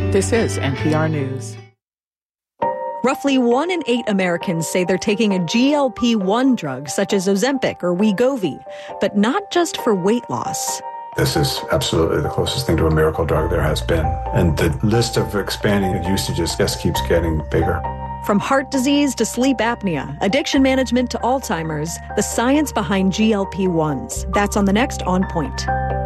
This is NPR News. Roughly 1 in 8 Americans say they're taking a GLP-1 drug such as Ozempic or Wegovy, but not just for weight loss. This is absolutely the closest thing to a miracle drug there has been. And the list of expanding usages just keeps getting bigger. From heart disease to sleep apnea, addiction management to Alzheimer's, the science behind GLP-1s. That's on the next On Point.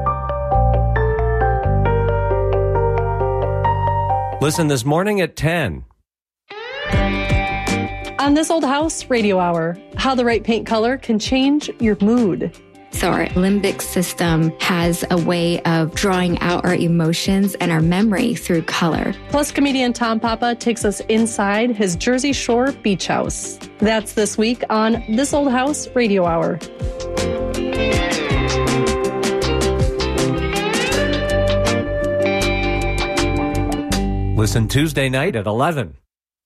Listen this morning at 10. On This Old House Radio Hour, how the right paint color can change your mood. So our limbic system has a way of drawing out our emotions and our memory through color. Plus, comedian Tom Papa takes us inside his Jersey Shore beach house. That's this week on This Old House Radio Hour. Listen Tuesday night at 11.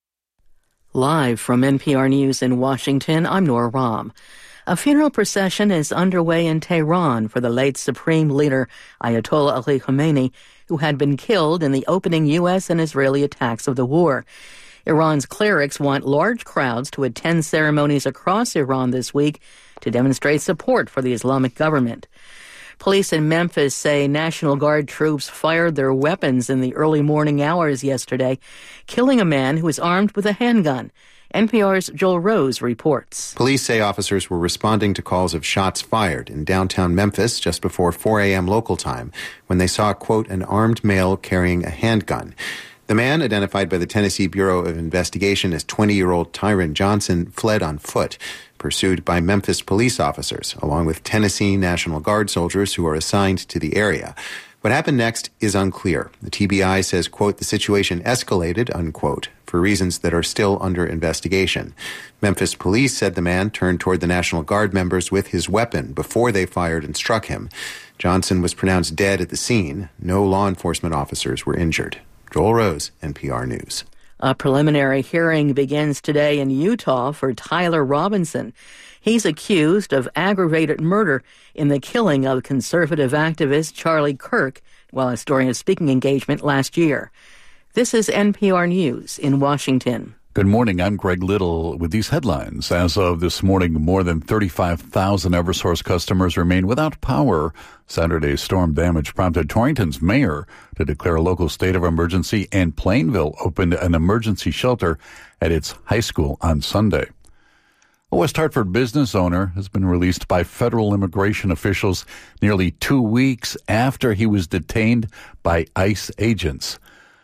Live from NPR News in Washington, I'm Nora Rahm. A funeral procession is underway in Tehran for the late Supreme Leader Ayatollah Ali Khamenei, who had been killed in the opening U.S. and Israeli attacks of the war. Iran's clerics want large crowds to attend ceremonies across Iran this week to demonstrate support for the Islamic government. Police in Memphis say National Guard troops fired their weapons in the early morning hours yesterday, killing a man who was armed with a handgun. NPR's Joel Rose reports. Police say officers were responding to calls of shots fired in downtown Memphis just before 4 a.m. local time when they saw, quote, an armed male carrying a handgun. The man, identified by the Tennessee Bureau of Investigation as 20-year-old Tyron Johnson, fled on foot, pursued by Memphis police officers, along with Tennessee National Guard soldiers who are assigned to the area. What happened next is unclear. The TBI says, quote, the situation escalated, unquote, for reasons that are still under investigation. Memphis police said the man turned toward the National Guard members with his weapon before they fired and struck him. Johnson was pronounced dead at the scene. No law enforcement officers were injured. Joel Rose, NPR News. A preliminary hearing begins today in Utah for Tyler Robinson. He's accused of aggravated murder in the killing of conservative activist Charlie Kirk while during a speaking engagement last year. This is NPR News in Washington. Good morning. I'm Greg Little with these headlines. As of this morning, more than 35,000 Eversource customers remain without power. Saturday's storm damage prompted Torrington's mayor to declare a local state of emergency, and Plainville opened an emergency shelter at its high school on Sunday. A West Hartford business owner has been released by federal immigration officials nearly 2 weeks after he was detained by ICE agents.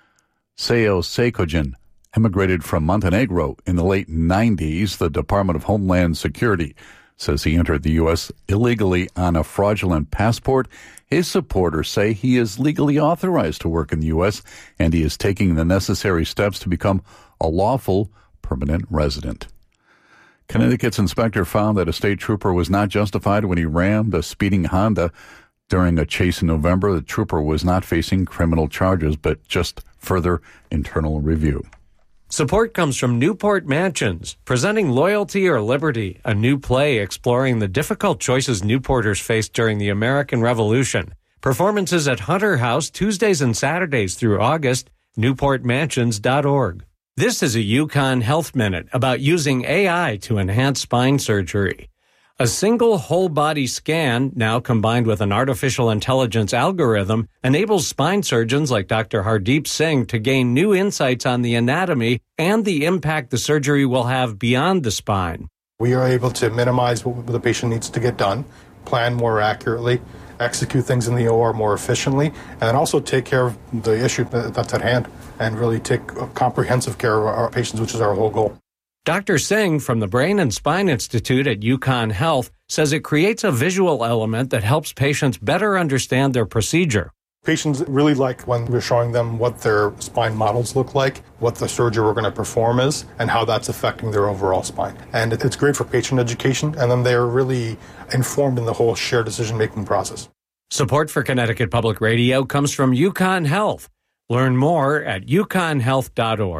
Seo Sekojan immigrated from Montenegro in the late 90s. The Department of Homeland Security says he entered the U.S. illegally on a fraudulent passport. His supporters say he is legally authorized to work in the U.S., and he is taking the necessary steps to become a lawful permanent resident. Connecticut's inspector found that a state trooper was not justified when he rammed a speeding Honda during a chase in November. The trooper was not facing criminal charges, but just further internal review. Support comes from Newport Mansions, presenting Loyalty or Liberty, a new play exploring the difficult choices Newporters faced during the American Revolution. Performances at Hunter House Tuesdays and Saturdays through August, newportmansions.org. This is a Yukon Health Minute about using AI to enhance spine surgery. A single whole-body scan, now combined with an artificial intelligence algorithm, enables spine surgeons like Dr. Hardeep Singh to gain new insights on the anatomy and the impact the surgery will have beyond the spine. We are able to minimize what the patient needs to get done, plan more accurately, execute things in the OR more efficiently, and then also take care of the issue that's at hand and really take comprehensive care of our patients, which is our whole goal. Dr. Singh from the Brain and Spine Institute at Yukon Health says it creates a visual element that helps patients better understand their procedure. Patients really like when we're showing them what their spine models look like, what the surgery we're going to perform is, and how that's affecting their overall spine. And it's great for patient education, and then they're really informed in the whole shared decision-making process. Support for Connecticut Public Radio comes from Yukon Health. Learn more at yukonhealth.org.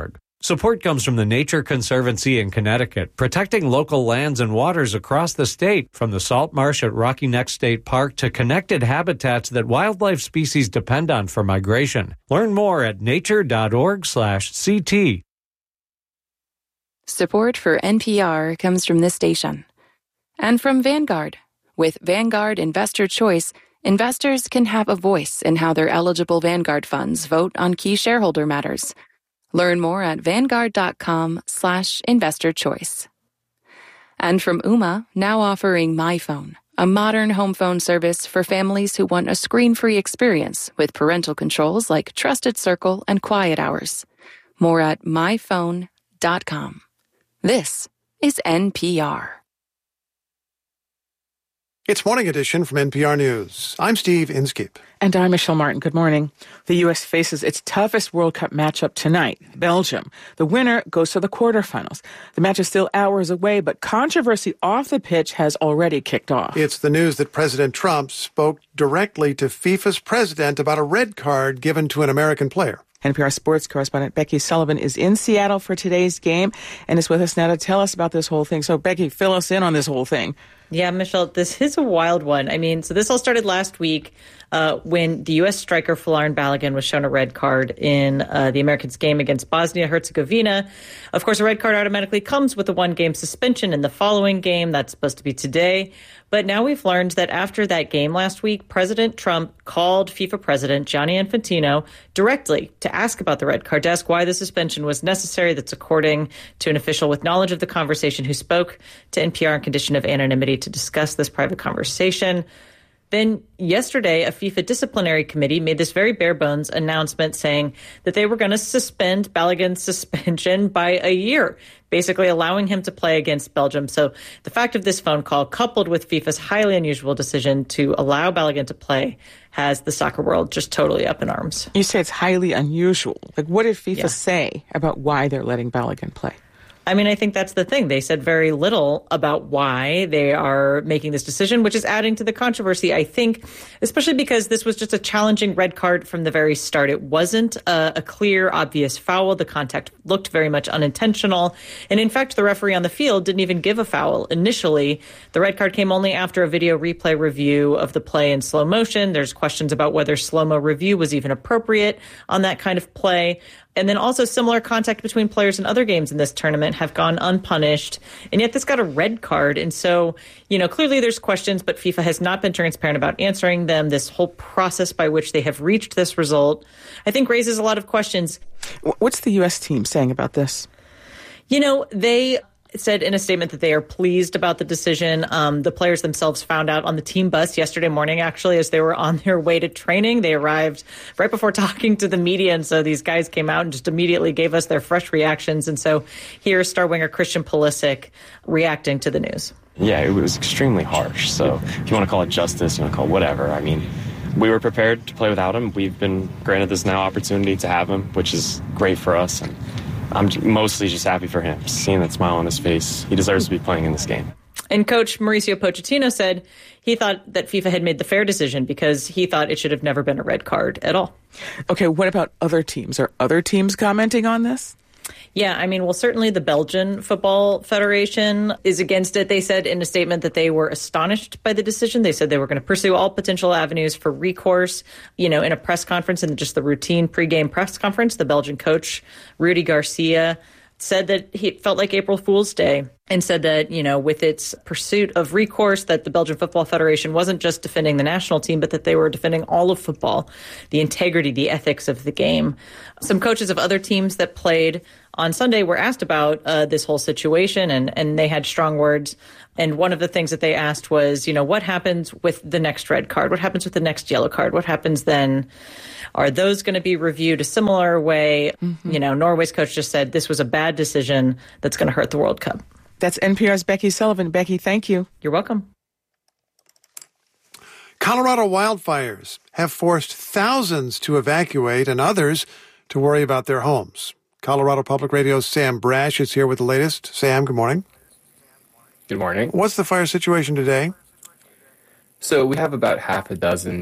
Support comes from the Nature Conservancy in Connecticut, protecting local lands and waters across the state, from the salt marsh at Rocky Neck State Park to connected habitats that wildlife species depend on for migration. Learn more at nature.org/CT. Support for NPR comes from this station and from Vanguard. With Vanguard Investor Choice, investors can have a voice in how their eligible Vanguard funds vote on key shareholder matters. Learn more at vanguard.com/investorchoice. And from Ooma, now offering MyPhone, a modern home phone service for families who want a screen-free experience with parental controls like Trusted Circle and Quiet Hours. More at myphone.com. This is NPR. It's Morning Edition from NPR News. I'm Steve Inskeep. And I'm Michelle Martin. Good morning. The U.S. faces its toughest World Cup matchup tonight, Belgium. The winner goes to the quarterfinals. The match is still hours away, but controversy off the pitch has already kicked off. It's the news that President Trump spoke directly to FIFA's president about a red card given to an American player. NPR sports correspondent Becky Sullivan is in Seattle for today's game and is with us now to tell us about this whole thing. So, Becky, fill us in on this whole thing. Yeah, Michelle, this is a wild one. I mean, so this all started last week when the U.S. striker Folarin Balogun was shown a red card in the Americans' game against Bosnia-Herzegovina. Of course, a red card automatically comes with a one-game suspension in the following game. That's supposed to be today. But now we've learned that after that game last week, President Trump called FIFA President Gianni Infantino directly to ask about the red card, to ask why the suspension was necessary. That's according to an official with knowledge of the conversation who spoke to NPR on condition of anonymity to discuss this private conversation. Then yesterday, a FIFA disciplinary committee made this very bare bones announcement saying that they were going to suspend Balogun's suspension by a year, basically allowing him to play against Belgium. So the fact of this phone call, coupled with FIFA's highly unusual decision to allow Balogun to play, has the soccer world just totally up in arms. You say it's highly unusual. Like, what did FIFA say about why they're letting Balogun play? I mean, I think that's the thing. They said very little about why they are making this decision, which is adding to the controversy, I think, especially because this was just a challenging red card from the very start. It wasn't a clear, obvious foul. The contact looked very much unintentional. And in fact, the referee on the field didn't even give a foul initially. The red card came only after a video replay review of the play in slow motion. There's questions about whether slow-mo review was even appropriate on that kind of play. And then also similar contact between players in other games in this tournament have gone unpunished. And yet this got a red card. And so, you know, clearly there's questions, but FIFA has not been transparent about answering them. This whole process by which they have reached this result, I think, raises a lot of questions. What's the U.S. team saying about this? You know, they said in a statement that they are pleased about the decision. The players themselves found out on the team bus yesterday morning, actually, as they were on their way to training. They arrived right before talking to the media. And so these guys came out and just immediately gave us their fresh reactions. And so here's star winger Christian Pulisic reacting to the news. Yeah, it was extremely harsh. So if you want to call it justice, you want to call it whatever. I mean, we were prepared to play without him. We've been granted this now opportunity to have him, which is great for us. And I'm mostly just happy for him, seeing that smile on his face. He deserves to be playing in this game. And coach Mauricio Pochettino said he thought that FIFA had made the fair decision because he thought it should have never been a red card at all. Okay, what about other teams? Are other teams commenting on this? Yeah, I mean, well, certainly the Belgian Football Federation is against it. They said in a statement that they were astonished by the decision. They said they were going to pursue all potential avenues for recourse. You know, in a press conference, in just the routine pregame press conference, the Belgian coach, Rudy Garcia, said that he felt like April Fool's Day and said that, you know, with its pursuit of recourse, that the Belgian Football Federation wasn't just defending the national team, but that they were defending all of football, the integrity, the ethics of the game. Some coaches of other teams that played on Sunday were asked about this whole situation, and they had strong words. And one of the things that they asked was, you know, what happens with the next red card? What happens with the next yellow card? What happens then? Are those going to be reviewed a similar way? Mm-hmm. You know, Norway's coach just said this was a bad decision that's going to hurt the World Cup. That's NPR's Becky Sullivan. Becky, thank you. You're welcome. Colorado wildfires have forced thousands to evacuate and others to worry about their homes. Colorado Public Radio's Sam Brash is here with the latest. Sam, good morning. Good morning. What's the fire situation today? So we have about half a dozen